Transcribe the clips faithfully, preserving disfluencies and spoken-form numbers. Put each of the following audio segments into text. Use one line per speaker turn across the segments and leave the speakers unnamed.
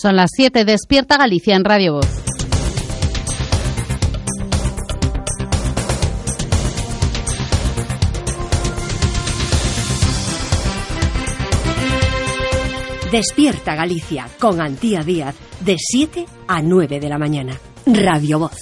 Son las siete, despierta Galicia en Radio Voz.
Despierta Galicia con Antía Díaz de siete a nueve de la mañana. Radio Voz.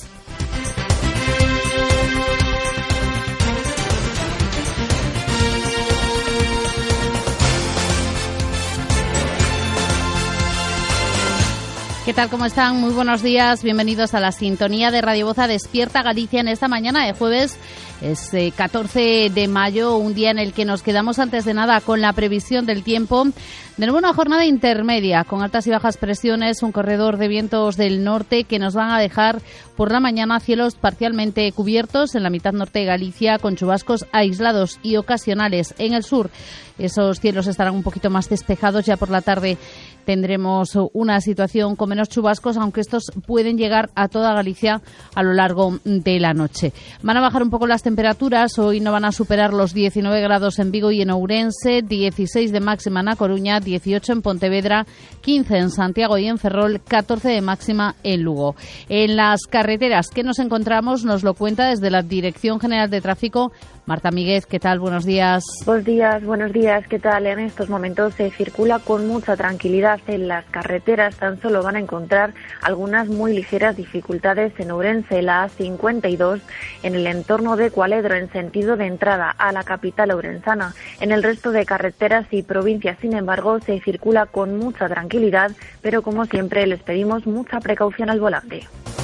¿Qué tal? ¿Cómo están? Muy buenos días. Bienvenidos a la sintonía de Radio Voz a Despierta Galicia en esta mañana de jueves. Es eh, catorce de mayo, un día en el que nos quedamos antes de nada con la previsión del tiempo. De nuevo una jornada intermedia con altas y bajas presiones, un corredor de vientos del norte que nos van a dejar por la mañana cielos parcialmente cubiertos en la mitad norte de Galicia con chubascos aislados y ocasionales en el sur. Esos cielos estarán un poquito más despejados. Ya por la tarde tendremos una situación con menos chubascos, aunque estos pueden llegar a toda Galicia a lo largo de la noche. Van a bajar un poco las temperaturas. Hoy no van a superar los diecinueve grados en Vigo y en Ourense, dieciséis de máxima en A Coruña, dieciocho en Pontevedra, quince en Santiago y en Ferrol, catorce de máxima en Lugo. En las carreteras que nos encontramos nos lo cuenta desde la Dirección General de Tráfico Marta Míguez. ¿Qué tal? Buenos días.
Buenos días, buenos días. ¿Qué tal? En estos momentos se circula con mucha tranquilidad en las carreteras. Tan solo van a encontrar algunas muy ligeras dificultades en Ourense, la A cincuenta y dos, en el entorno de Cualedro, en sentido de entrada a la capital ourensana. En el resto de carreteras y provincias, sin embargo, se circula con mucha tranquilidad, pero como siempre les pedimos mucha precaución al volante.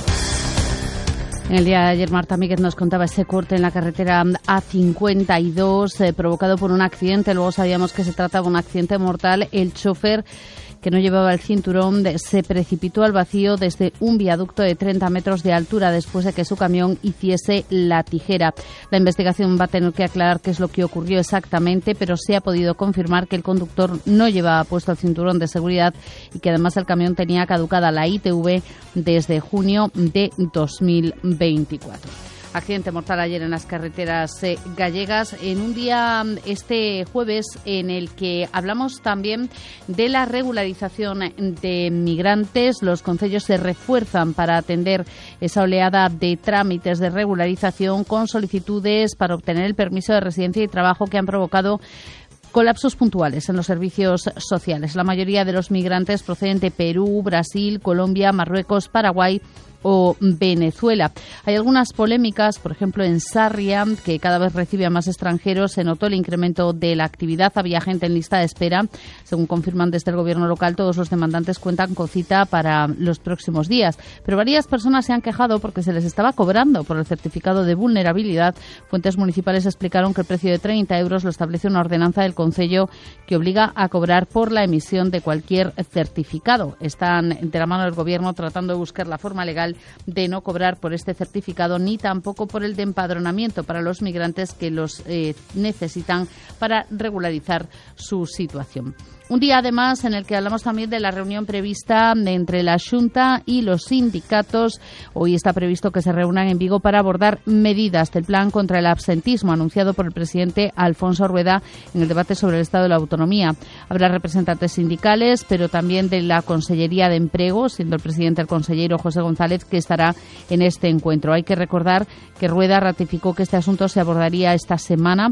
En el día de ayer Marta Míguez nos contaba ese corte en la carretera A cincuenta y dos eh, provocado por un accidente. Luego sabíamos que se trataba de un accidente mortal. El chofer, que no llevaba el cinturón, se precipitó al vacío desde un viaducto de treinta metros de altura después de que su camión hiciese la tijera. La investigación va a tener que aclarar qué es lo que ocurrió exactamente, pero se ha podido confirmar que el conductor no llevaba puesto el cinturón de seguridad y que además el camión tenía caducada la I T V desde junio de dos mil veinticuatro. Accidente mortal ayer en las carreteras eh, gallegas, en un día, este jueves, en el que hablamos también de la regularización de migrantes. Los concellos se refuerzan para atender esa oleada de trámites de regularización con solicitudes para obtener el permiso de residencia y trabajo que han provocado colapsos puntuales en los servicios sociales. La mayoría de los migrantes proceden de Perú, Brasil, Colombia, Marruecos, Paraguay o Venezuela. Hay algunas polémicas, por ejemplo en Sarria, que cada vez recibe a más extranjeros. Se notó el incremento de la actividad, había gente en lista de espera. Según confirman desde el gobierno local, todos los demandantes cuentan con cita para los próximos días. Pero varias personas se han quejado porque se les estaba cobrando por el certificado de vulnerabilidad. Fuentes municipales explicaron que el precio de treinta euros lo establece una ordenanza del Concello que obliga a cobrar por la emisión de cualquier certificado. Están de la mano del gobierno tratando de buscar la forma legal de no cobrar por este certificado ni tampoco por el de empadronamiento para los migrantes que los eh, necesitan para regularizar su situación. Un día, además, en el que hablamos también de la reunión prevista entre la Xunta y los sindicatos. Hoy está previsto que se reúnan en Vigo para abordar medidas del plan contra el absentismo anunciado por el presidente Alfonso Rueda en el debate sobre el estado de la autonomía. Habrá representantes sindicales, pero también de la Consellería de Empleo, siendo el presidente el consejero José González, que estará en este encuentro. Hay que recordar que Rueda ratificó que este asunto se abordaría esta semana.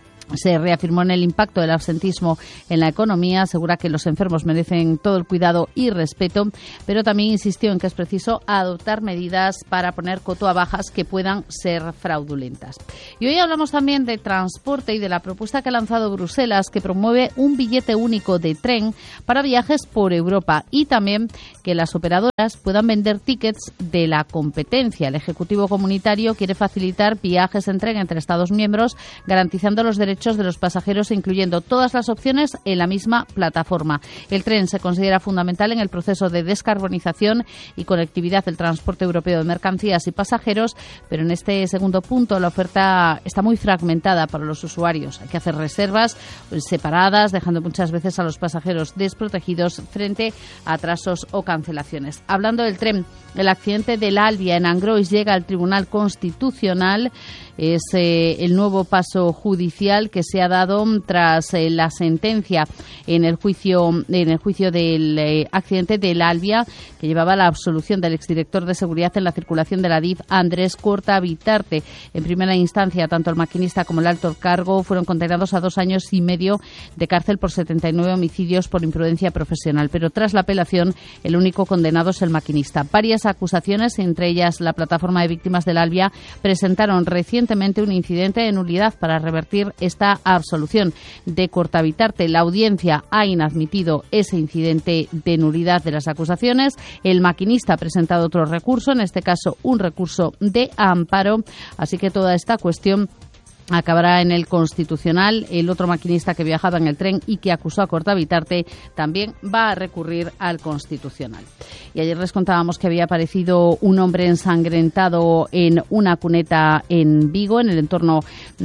Se reafirmó en el impacto del absentismo en la economía, asegura que los enfermos merecen todo el cuidado y respeto, pero también insistió en que es preciso adoptar medidas para poner coto a bajas que puedan ser fraudulentas. Y hoy hablamos también de transporte y de la propuesta que ha lanzado Bruselas, que promueve un billete único de tren para viajes por Europa y también que las operadoras puedan vender tickets de la competencia. El Ejecutivo Comunitario quiere facilitar viajes en tren entre Estados miembros, garantizando los derechos de los pasajeros, incluyendo todas las opciones en la misma plataforma. El tren se considera fundamental en el proceso de descarbonización y conectividad del transporte europeo de mercancías y pasajeros, pero en este segundo punto la oferta está muy fragmentada para los usuarios. Hay que hacer reservas separadas, dejando muchas veces a los pasajeros desprotegidos frente a atrasos o cancelaciones. Hablando del tren, el accidente del Albia en Angrois llega al Tribunal Constitucional. Es eh, el nuevo paso judicial judicial que se ha dado tras eh, la sentencia en el juicio en el juicio del eh, accidente del Albia, que llevaba la absolución del exdirector de seguridad en la circulación de la D I F, Andrés Corta-Bitarte. En primera instancia, tanto el maquinista como el alto cargo fueron condenados a dos años y medio de cárcel por setenta y nueve homicidios por imprudencia profesional. Pero tras la apelación, el único condenado es el maquinista. Varias acusaciones, entre ellas la plataforma de víctimas del Albia, presentaron recientemente un incidente de nulidad para revertir esta absolución de Corta-Bitarte. La audiencia ha inadmitido ese incidente de nulidad de las acusaciones. El maquinista ha presentado otro recurso, en este caso un recurso de amparo, así que toda esta cuestión acabará en el Constitucional. El otro maquinista que viajaba en el tren y que acusó a Corta-Bitarte también va a recurrir al Constitucional. Y ayer les contábamos que había aparecido un hombre ensangrentado en una cuneta en Vigo, en el entorno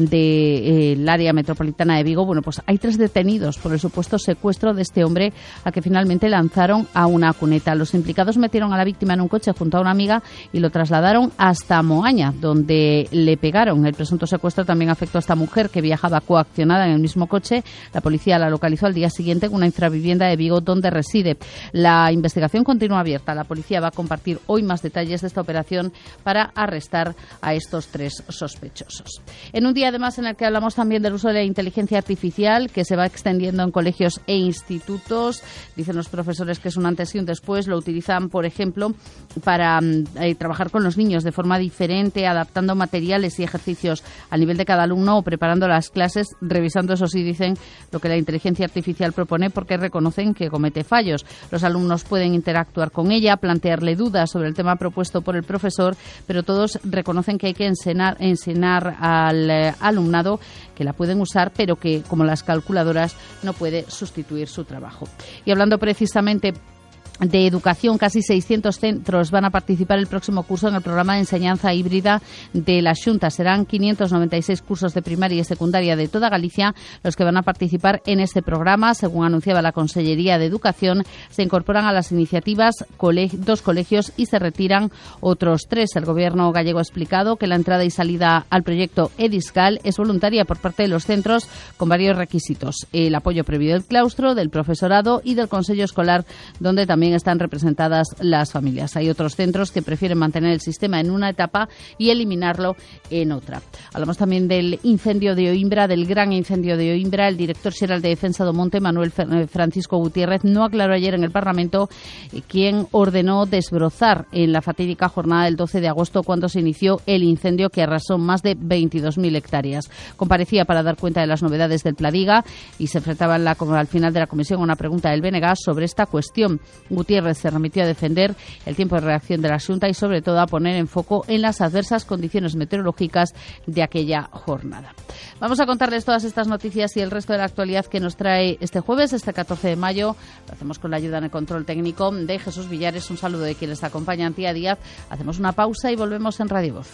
del eh, área metropolitana de Vigo. Bueno, pues hay tres detenidos por el supuesto secuestro de este hombre al que finalmente lanzaron a una cuneta. Los implicados metieron a la víctima en un coche junto a una amiga y lo trasladaron hasta Moaña, donde le pegaron. El presunto secuestro también afectó a esta mujer que viajaba coaccionada en el mismo coche. La policía la localizó al día siguiente en una infravivienda de Vigo donde reside. La investigación continúa abierta. La policía va a compartir hoy más detalles de esta operación para arrestar a estos tres sospechosos. En un día además en el que hablamos también del uso de la inteligencia artificial, que se va extendiendo en colegios e institutos. Dicen los profesores que es un antes y un después. Lo utilizan, por ejemplo, para eh, trabajar con los niños de forma diferente, adaptando materiales y ejercicios al nivel de cada alumno o preparando las clases, revisando, eso sí, dicen, lo que la inteligencia artificial propone, porque reconocen que comete fallos. Los alumnos pueden interactuar con ella, plantearle dudas sobre el tema propuesto por el profesor, pero todos reconocen que hay que enseñar, enseñar al eh, alumnado que la pueden usar, pero que, como las calculadoras, no puede sustituir su trabajo. Y hablando precisamente de educación, casi seiscientos centros van a participar el próximo curso en el programa de enseñanza híbrida de la Xunta. Serán quinientos noventa y seis cursos de primaria y secundaria de toda Galicia los que van a participar en este programa. Según anunciaba la Consellería de Educación, se incorporan a las iniciativas cole- dos colegios y se retiran otros tres. El Gobierno gallego ha explicado que la entrada y salida al proyecto EDISCAL es voluntaria por parte de los centros con varios requisitos. El apoyo previo del claustro, del profesorado y del Consejo Escolar, donde también están representadas las familias. Hay otros centros que prefieren mantener el sistema en una etapa y eliminarlo en otra. Hablamos también del incendio de Oimbra, del gran incendio de Oimbra. El director xeral de Defensa do Monte, Manuel Francisco Gutiérrez, no aclaró ayer en el Parlamento quién ordenó desbrozar en la fatídica jornada del doce de agosto, cuando se inició el incendio que arrasó más de veintidós mil hectáreas. Comparecía para dar cuenta de las novedades del Pladiga y se enfrentaba en la, al final de la comisión a una pregunta del B N G sobre esta cuestión. Gutiérrez se remitió a defender el tiempo de reacción de la Xunta y sobre todo a poner en foco en las adversas condiciones meteorológicas de aquella jornada. Vamos a contarles todas estas noticias y el resto de la actualidad que nos trae este jueves, este catorce de mayo. Lo hacemos con la ayuda en el control técnico de Jesús Villares. Un saludo de quien les acompaña, Antía Díaz. Hacemos una pausa y volvemos en Radio Voz.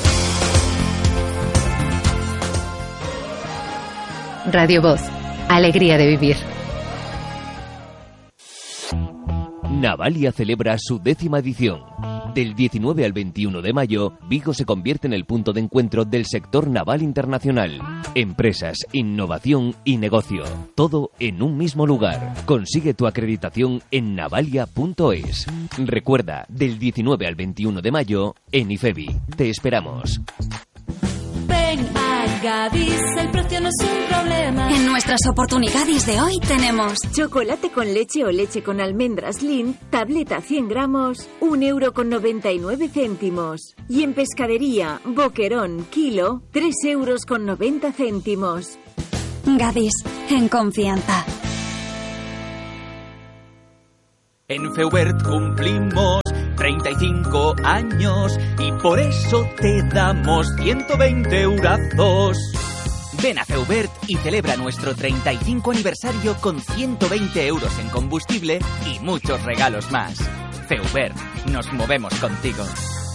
Radio Voz. Alegría de vivir.
Navalia celebra su décima edición. Del diecinueve al veintiuno de mayo, Vigo se convierte en el punto de encuentro del sector naval internacional. Empresas, innovación y negocio. Todo en un mismo lugar. Consigue tu acreditación en navalia punto es. Recuerda, del diecinueve al veintiuno de mayo, en IFEBI. Te esperamos.
Ven a Gadis, el precio no es un problema.
En nuestras oportunidades de hoy tenemos
chocolate con leche o leche con almendras Lindt, tableta cien gramos, un euro con noventa y nueve céntimos. Y en pescadería, boquerón, kilo, tres euros con noventa céntimos.
Gadis, en confianza.
En Feubert cumplimos treinta y cinco años y por eso te damos ciento veinte eurazos. Ven a Feubert y celebra nuestro treinta y cinco aniversario con ciento veinte euros en combustible y muchos regalos más. Feubert, nos movemos contigo.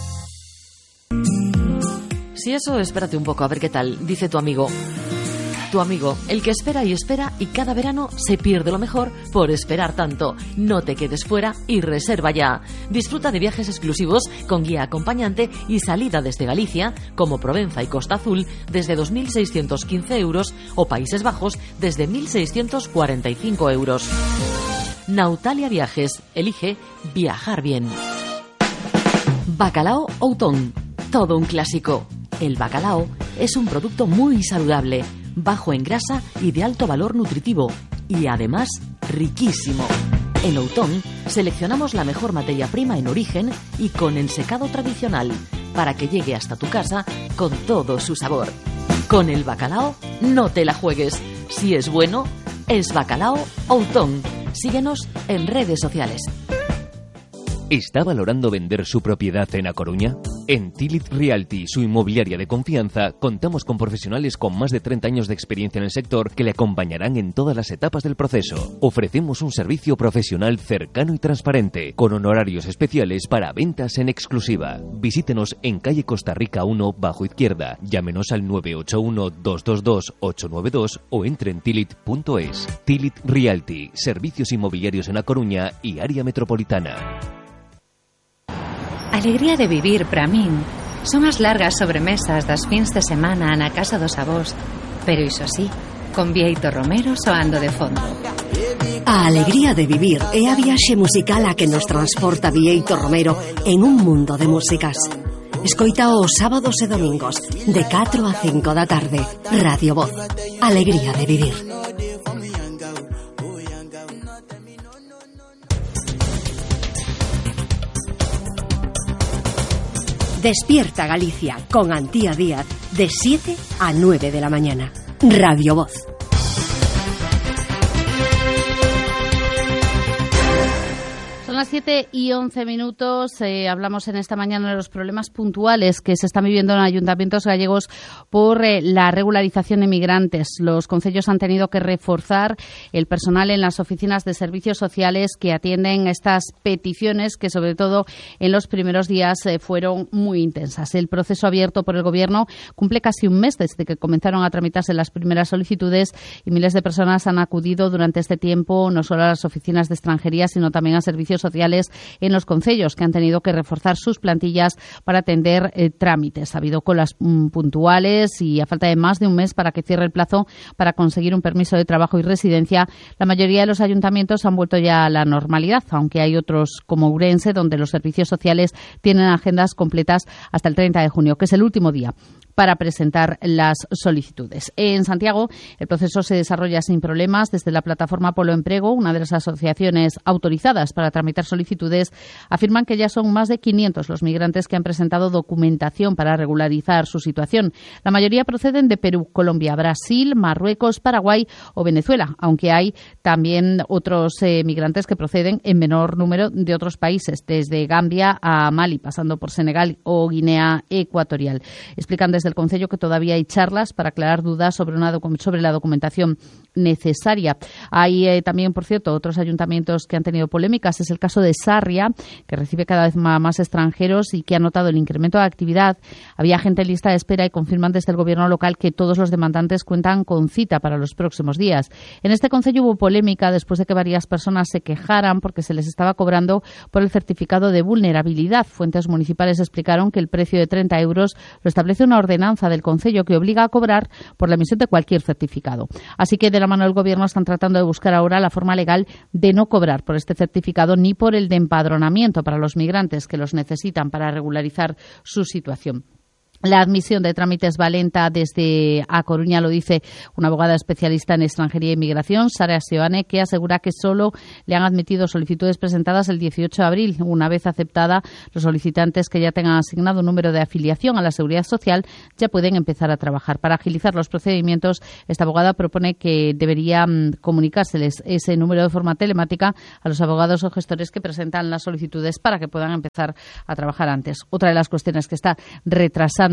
Si eso, espérate un poco, a ver qué tal, dice tu amigo. tu amigo, el que espera y espera y cada verano se pierde lo mejor por esperar tanto. No te quedes fuera y reserva ya. Disfruta de viajes exclusivos con guía acompañante y salida desde Galicia, como Provenza y Costa Azul, desde dos mil seiscientos quince euros o Países Bajos desde mil seiscientos cuarenta y cinco euros. Nautalia Viajes. Elige viajar bien. Bacalao Outón. Todo un clásico. El bacalao es un producto muy saludable, bajo en grasa y de alto valor nutritivo, y además riquísimo. En Outón seleccionamos la mejor materia prima en origen y con ensecado tradicional, para que llegue hasta tu casa con todo su sabor. Con el bacalao no te la juegues. Si es bueno, es Bacalao Outón. Síguenos en redes sociales.
¿Está valorando vender su propiedad en A Coruña? En Tilit Realty, su inmobiliaria de confianza, contamos con profesionales con más de treinta años de experiencia en el sector que le acompañarán en todas las etapas del proceso. Ofrecemos un servicio profesional cercano y transparente, con honorarios especiales para ventas en exclusiva. Visítenos en calle Costa Rica uno, bajo izquierda. Llámenos al nueve ocho uno, dos dos dos, ocho nueve dos o entre en tilit punto es. Tilit Realty, servicios inmobiliarios en A Coruña y área metropolitana.
Alegría de vivir para min son as largas sobremesas das fins de semana na casa dos avós, pero iso sí, con Bieito Romero soando de fondo.
A alegría de vivir é a viaxe musical a que nos transporta Bieito Romero en un mundo de músicas. Escoita os sábados e domingos de catro a cinco da tarde. Radio Voz. Alegría de vivir. Despierta Galicia con Antía Díaz de siete a nueve de la mañana. Radio Voz.
Son las siete y once minutos. Eh, hablamos en esta mañana de los problemas puntuales que se están viviendo en ayuntamientos gallegos por eh, la regularización de migrantes. Los concellos han tenido que reforzar el personal en las oficinas de servicios sociales que atienden estas peticiones que, sobre todo en los primeros días, eh, fueron muy intensas. El proceso abierto por el Gobierno cumple casi un mes desde que comenzaron a tramitarse las primeras solicitudes y miles de personas han acudido durante este tiempo no solo a las oficinas de extranjería, sino también a servicios sociales en los concellos, que han tenido que reforzar sus plantillas para atender eh, trámites. Ha habido colas mm, puntuales y a falta de más de un mes para que cierre el plazo para conseguir un permiso de trabajo y residencia, la mayoría de los ayuntamientos han vuelto ya a la normalidad, aunque hay otros como Ourense, donde los servicios sociales tienen agendas completas hasta el treinta de junio, que es el último día para presentar las solicitudes. En Santiago, el proceso se desarrolla sin problemas. Desde la plataforma Polo Emprego, una de las asociaciones autorizadas para tramitar solicitudes, afirman que ya son más de quinientos los migrantes que han presentado documentación para regularizar su situación. La mayoría proceden de Perú, Colombia, Brasil, Marruecos, Paraguay o Venezuela, aunque hay también otros eh, migrantes que proceden en menor número de otros países, desde Gambia a Mali, pasando por Senegal o Guinea Ecuatorial. Explican desde el Concello que todavía hay charlas para aclarar dudas sobre, una docu- sobre la documentación necesaria. Hay eh, también, por cierto, otros ayuntamientos que han tenido polémicas. Es el caso de Sarria, que recibe cada vez más, más extranjeros y que ha notado el incremento de actividad. Había gente en lista de espera y confirman desde el Gobierno local que todos los demandantes cuentan con cita para los próximos días. En este Concello hubo polémica después de que varias personas se quejaran porque se les estaba cobrando por el certificado de vulnerabilidad. Fuentes municipales explicaron que el precio de treinta euros lo establece una ordenanza del Concello que obliga a cobrar por la emisión de cualquier certificado. Así que de la mano del Gobierno están tratando de buscar ahora la forma legal de no cobrar por este certificado ni por el de empadronamiento para los migrantes que los necesitan para regularizar su situación. La admisión de trámites va lenta desde A Coruña, lo dice una abogada especialista en extranjería e inmigración, Sara Seoane, que asegura que solo le han admitido solicitudes presentadas el dieciocho de abril. Una vez aceptada, los solicitantes que ya tengan asignado un número de afiliación a la Seguridad Social ya pueden empezar a trabajar. Para agilizar los procedimientos, esta abogada propone que debería comunicárseles ese número de forma telemática a los abogados o gestores que presentan las solicitudes para que puedan empezar a trabajar antes. Otra de las cuestiones que está retrasando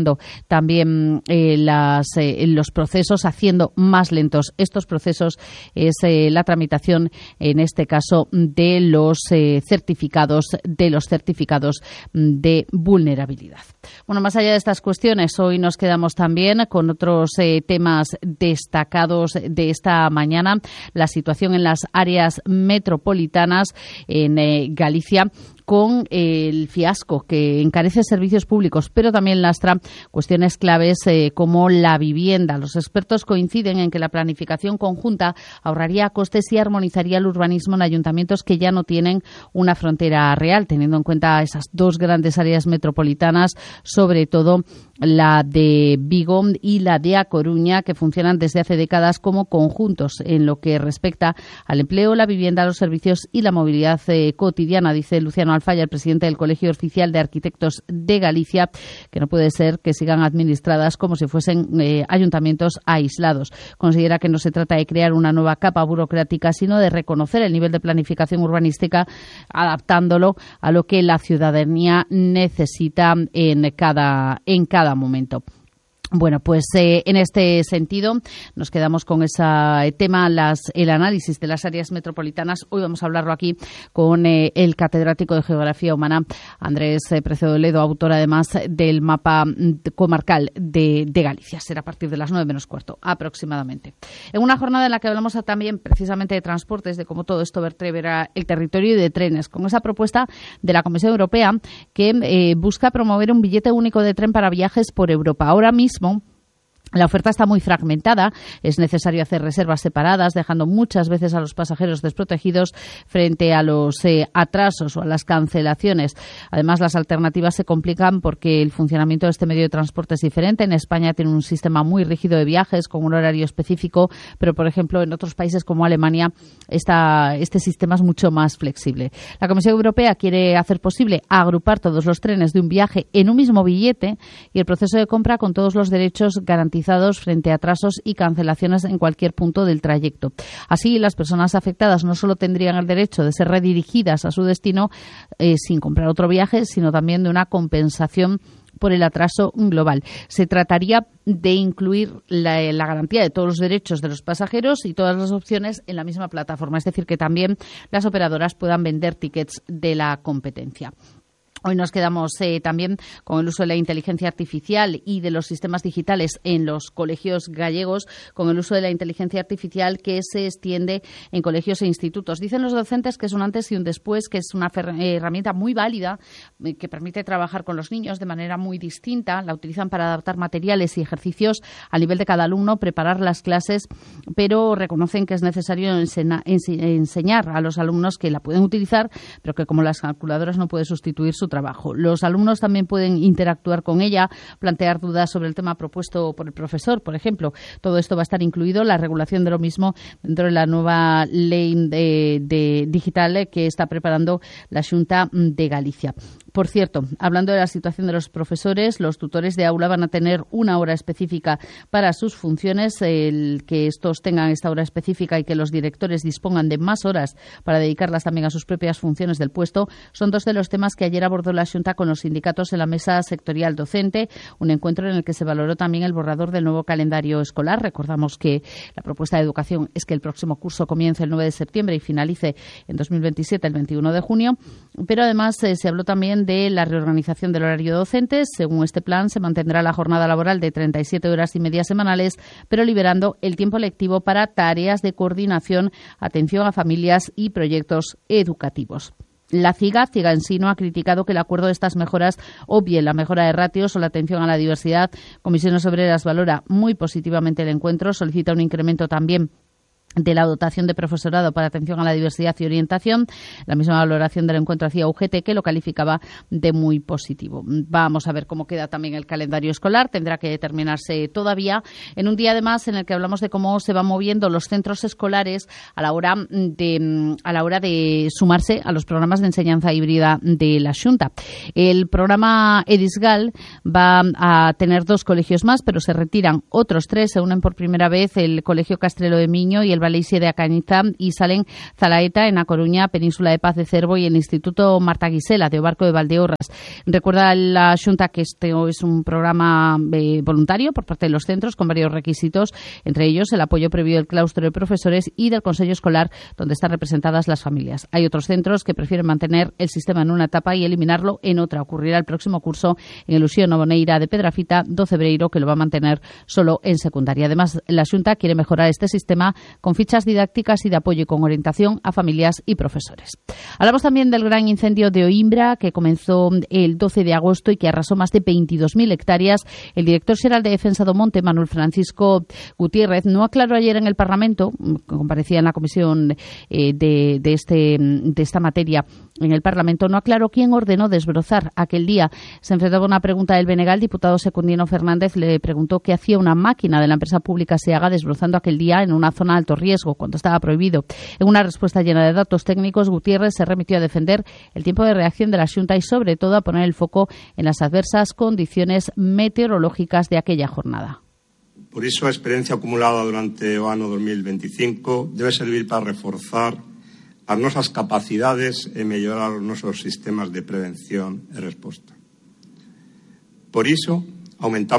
acelerando también eh, las, eh, los procesos, haciendo más lentos estos procesos, es eh, la tramitación, en este caso, de los eh, certificados, de los certificados de vulnerabilidad. Bueno, más allá de estas cuestiones, hoy nos quedamos también con otros eh, temas destacados de esta mañana. La situación en las áreas metropolitanas en eh, Galicia, con el fiasco que encarece servicios públicos, pero también lastra cuestiones claves eh, como la vivienda. Los expertos coinciden en que la planificación conjunta ahorraría costes y armonizaría el urbanismo en ayuntamientos que ya no tienen una frontera real, teniendo en cuenta esas dos grandes áreas metropolitanas, sobre todo la de Vigo y la de A Coruña, que funcionan desde hace décadas como conjuntos en lo que respecta al empleo, la vivienda, los servicios y la movilidad eh, cotidiana, dice Luciano Alfaya, el presidente del Colegio Oficial de Arquitectos de Galicia, que no puede ser que sigan administradas como si fuesen eh, ayuntamientos aislados. Considera que no se trata de crear una nueva capa burocrática, sino de reconocer el nivel de planificación urbanística, adaptándolo a lo que la ciudadanía necesita en cada, en cada momento. Bueno, pues eh, en este sentido nos quedamos con ese tema, las, el análisis de las áreas metropolitanas. Hoy vamos a hablarlo aquí con eh, el catedrático de Geografía Humana, Andrés eh, Precedo Ledo, autor además del mapa comarcal de, de Galicia. Será a partir de las nueve menos cuarto aproximadamente. En una jornada en la que hablamos también precisamente de transportes, de cómo todo esto vertebra el territorio, y de trenes, con esa propuesta de la Comisión Europea que eh, busca promover un billete único de tren para viajes por Europa. Ahora mismo la oferta está muy fragmentada, es necesario hacer reservas separadas, dejando muchas veces a los pasajeros desprotegidos frente a los eh, atrasos o a las cancelaciones. Además, las alternativas se complican porque el funcionamiento de este medio de transporte es diferente. En España tiene un sistema muy rígido de viajes con un horario específico, pero, por ejemplo, en otros países como Alemania esta, este sistema es mucho más flexible. La Comisión Europea quiere hacer posible agrupar todos los trenes de un viaje en un mismo billete y el proceso de compra con todos los derechos garantizados frente a atrasos y cancelaciones en cualquier punto del trayecto. Así, las personas afectadas no solo tendrían el derecho de ser redirigidas a su destino eh, sin comprar otro viaje, sino también de una compensación por el atraso global. Se trataría de incluir la, la garantía de todos los derechos de los pasajeros y todas las opciones en la misma plataforma, es decir, que también las operadoras puedan vender tickets de la competencia. Hoy nos quedamos eh, también con el uso de la inteligencia artificial y de los sistemas digitales en los colegios gallegos, con el uso de la inteligencia artificial que se extiende en colegios e institutos. Dicen los docentes que es un antes y un después, que es una herramienta muy válida, eh, que permite trabajar con los niños de manera muy distinta. La utilizan para adaptar materiales y ejercicios al nivel de cada alumno, preparar las clases, pero reconocen que es necesario ensena, ense, enseñar a los alumnos que la pueden utilizar, pero que como las calculadoras no puede sustituir su trabajo. Los alumnos también pueden interactuar con ella, plantear dudas sobre el tema propuesto por el profesor, por ejemplo. Todo esto va a estar incluido, la regulación de lo mismo, dentro de la nueva ley de, de digital que está preparando la Xunta de Galicia. Por cierto, hablando de la situación de los profesores, los tutores de aula van a tener una hora específica para sus funciones. El que estos tengan esta hora específica y que los directores dispongan de más horas para dedicarlas también a sus propias funciones del puesto son dos de los temas que ayer abordó la Xunta con los sindicatos en la mesa sectorial docente, un encuentro en el que se valoró también el borrador del nuevo calendario escolar. Recordamos que la propuesta de educación es que el próximo curso comience el nueve de septiembre y finalice en dos mil veintisiete, el veintiuno de junio, pero además eh, se habló también de la reorganización del horario docente. Según este plan, se mantendrá la jornada laboral de treinta y siete horas y media semanales, pero liberando el tiempo lectivo para tareas de coordinación, atención a familias y proyectos educativos. La CIGA, CIGA Ensino, ha criticado que el acuerdo de estas mejoras obvie la mejora de ratios o la atención a la diversidad. Comisiones Obreras valora muy positivamente el encuentro, solicita un incremento también de la dotación de profesorado para atención a la diversidad y orientación. La misma valoración del encuentro hacía U G T, que lo calificaba de muy positivo. Vamos a ver cómo queda también el calendario escolar. Tendrá que determinarse todavía en un día, además, en el que hablamos de cómo se van moviendo los centros escolares a la hora de, a la hora de sumarse a los programas de enseñanza híbrida de la Xunta. El programa Edisgal va a tener dos colegios más, pero se retiran otros tres. Se unen por primera vez el Colegio Castrelo de Miño y el Valeixi de Acañiza y Salen Zalaeta en A Coruña, Península de Paz de Cervo y el Instituto Marta Guisela de Obarco de Valdeorras. Recuerda la Xunta que este es un programa eh, voluntario por parte de los centros con varios requisitos, entre ellos el apoyo previo del claustro de profesores y del Consejo Escolar, donde están representadas las familias. Hay otros centros que prefieren mantener el sistema en una etapa y eliminarlo en otra. Ocurrirá el próximo curso en el Uxío Novoneira de Pedrafita do Cebreiro, que lo va a mantener solo en secundaria. Además, la Xunta quiere mejorar este sistema con fichas didácticas y de apoyo y con orientación a familias y profesores. Hablamos también del gran incendio de Oimbra, que comenzó el doce de agosto y que arrasó más de veintidós mil hectáreas. El director xeral de Defensa do Monte, Manuel Francisco Gutiérrez, no aclaró ayer en el Parlamento, comparecía en la comisión eh, de, de, este, de esta materia en el Parlamento, no aclaró quién ordenó desbrozar aquel día. Se enfrentaba a una pregunta del Benegal. El diputado Secundino Fernández le preguntó qué hacía una máquina de la empresa pública Seaga desbrozando aquel día en una zona de alto riesgo cuando estaba prohibido. En una respuesta llena de datos técnicos, Gutiérrez se remitió a defender el tiempo de reacción de la Xunta y sobre todo a poner el foco en las adversas condiciones meteorológicas de aquella jornada.
Por iso, a experiencia acumulada durante o ano dos mil veinticinco debe servir para reforzar as nosas capacidades e mellorar os nosos sistemas de prevención e resposta. Por iso, aumentamos